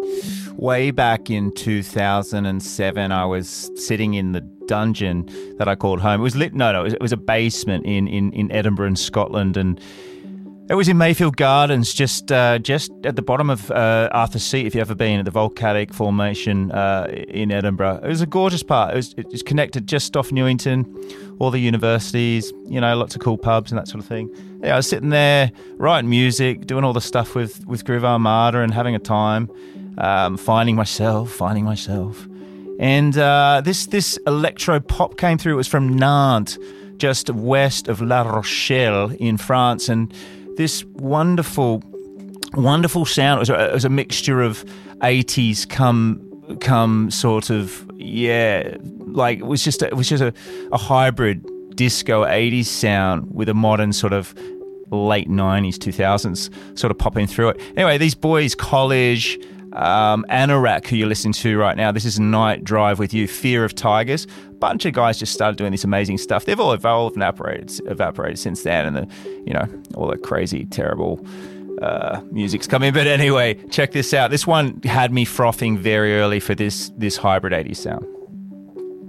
Way back in 2007, I was sitting in the dungeon that I called home. It was it was a basement in Edinburgh, in Scotland, and it was in Mayfield Gardens, just at the bottom of Arthur's Seat, if you've ever been, at the volcanic formation in Edinburgh. It was a gorgeous part. It was connected just off Newington, all the universities, lots of cool pubs and that sort of thing. Yeah, I was sitting there writing music, doing all the stuff with Groove Armada and having a time, finding myself. And this electro pop came through. It was from Nantes, just west of La Rochelle in France, and this wonderful sound. It was a mixture of 80s come sort of, like it was just a hybrid disco 80s sound with a modern sort of late 90s 2000s sort of popping through it. Anyway, these boys, College, Anorak, who you're listening to right now, this is Night Drive with You, Fear of Tigers. A bunch of guys just started doing this amazing stuff. They've all evolved and evaporated since then, and all the crazy, terrible music's coming. But anyway, check this out. This one had me frothing very early for this hybrid 80s sound.